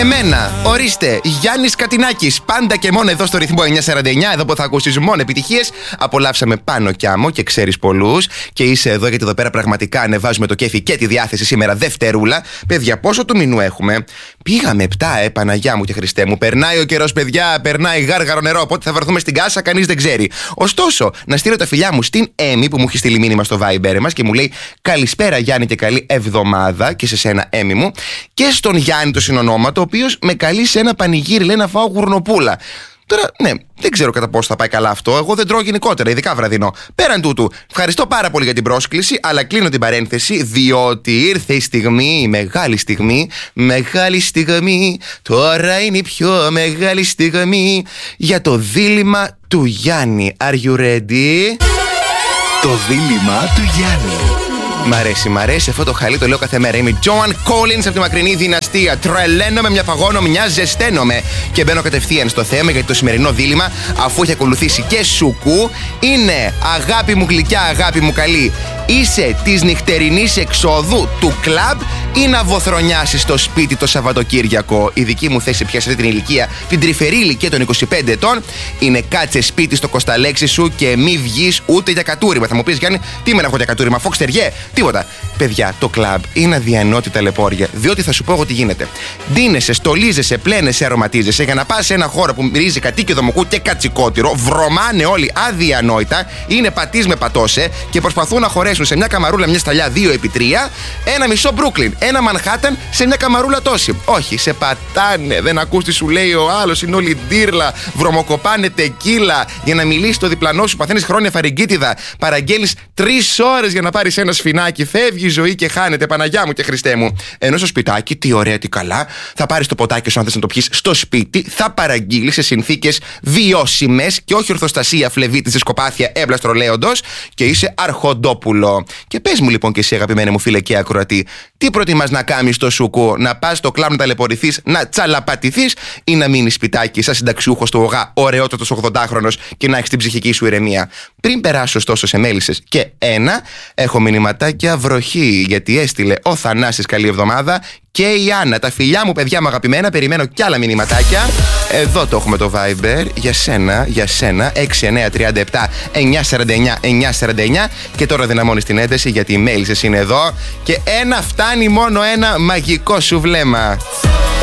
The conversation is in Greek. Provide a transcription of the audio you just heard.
Εμένα, ορίστε, Γιάννης Κατινάκης. Πάντα και μόνο εδώ στο ρυθμό 949, εδώ που θα ακούσεις μόνο επιτυχίες. Απολαύσαμε Πάνω κι Άμμο και ξέρεις πολλούς. Και είσαι εδώ γιατί εδώ πέρα πραγματικά ανεβάζουμε το κέφι και τη διάθεση σήμερα Δευτέρουλα. Παιδιά, πόσο του μηνού έχουμε? Πήγαμε 7, Παναγιά μου και Χριστέ μου. Περνάει ο καιρός, παιδιά, περνάει γάργαρο νερό. Πότε θα βρεθούμε στην κάσα, κανείς δεν ξέρει. Ωστόσο, να στείλω τα φιλιά μου στην Έμι που μου έχει στείλει μήνυμα στο Viber μας και μου λέει καλησπέρα Γιάννη και καλή εβδομάδα. Και σε σένα, Έμι μου. Και στον Γιάννη το συνονόματο, ο οποίος με καλεί σε ένα πανηγύρι, λέει να φάω γουρνοπούλα. Τώρα, ναι, δεν ξέρω κατά πόσο θα πάει καλά αυτό. Εγώ δεν τρώω γενικότερα, ειδικά βραδινό. Πέραν τούτου, ευχαριστώ πάρα πολύ για την πρόσκληση, αλλά κλείνω την παρένθεση, διότι ήρθε η στιγμή, η μεγάλη στιγμή, τώρα είναι η πιο μεγάλη στιγμή για το δίλημμα του Γιάννη. Are you ready? Το δίλημμα του Γιάννη. Μ' αρέσει αυτό το χαλί, το λέω κάθε μέρα. Είμαι Joan Collins από τη μακρινή δυναστεία. Τρελαίνομαι, μια παγώνω, μια ζεσταίνομαι. Και μπαίνω κατευθείαν στο θέμα, γιατί το σημερινό δίλημμα, αφού έχει ακολουθήσει και σουκού, είναι αγάπη μου γλυκιά, αγάπη μου καλή. Είσαι της νυχτερινής εξόδου του κλαμπ ή να βοθρονιάσεις στο σπίτι το Σαββατοκύριακο? Η δική μου θέση πια σε αυτή την ηλικία, την τρυφερή ηλικία των 25 ετών, είναι κάτσε σπίτι στο Κωνσταλέξι σου και μη βγεις ούτε για κατούριμα. Θα μου πεις, Γιάννη, τι με να έχω για κατούριμα, φοξτεριέ? Τίποτα. Παιδιά, το κλαμπ είναι αδιανόητη ταλαιπώρια, διότι θα σου πω εγώ τι γίνεται. Ντύνεσαι, στολίζεσαι, πλένεσαι, αρωματίζεσαι για να πας σε ένα χώρο που μυρίζει κατοίκιο δομοκού και κατσικότηρο. Βρωμάνε όλοι αδιανόητα, είναι πατής με πατώσε και προσπαθούν να χωρέσουν σε μια καμαρούλα μια σταλιά 2x3 ένα μισό Μπρούκλιν, ένα Μανχάταν σε μια καμαρούλα τόση. Όχι, σε πατάνε, δεν ακούς τι σου λέει ο άλλος, είναι όλη ντύρλα, βρωμοκοπάνε τεκίλα για να μιλήσει το διπλανό σου, παθαίνεις χρόνια φαρικίτιδα, παραγγέλεις 3 ώρες για να πάρεις ένα σφινάκι, φεύγει η ζωή και χάνεται, Παναγιά μου και Χριστέ μου. Ενώ στο σπιτάκι, τι ωραία, τι καλά, θα πάρεις το ποτάκι σου αν θες να το πιεις στο σπίτι, θα παραγγείλεις σε συνθήκες βιώσιμες και όχι ορθοστασία, φλεβίτης, σκοπάθια, έμπλαστρο λέοντος και είσαι αρχοντόπουλο. Και πες μου λοιπόν και εσύ, αγαπημένε μου φίλε και ακροατή, τι προτιμάς να κάνεις στο σουκού, να πας στο κλαμπ να ταλαιπωρηθείς, να τσαλαπατηθείς ή να μείνεις σπιτάκι σαν συνταξιούχος του ΟΓΑ, ωραιότατος 80χρονος και να έχεις την ψυχική σου ηρεμία? Πριν περάσω ωστόσο σε μέλισσες και ένα, έχω μηνυματάκια βροχή, γιατί έστειλε ο Θανάσης καλή εβδομάδα και η Άννα. Τα φιλιά μου, παιδιά μου αγαπημένα, περιμένω κι άλλα μηνυματάκια. Εδώ το έχουμε το Viber για σένα 6937 949 και τώρα δυναμώνεις την ένταση γιατί οι μέλισσες είναι εδώ και ένα φτάνει, μόνο ένα, μαγικό σου βλέμμα.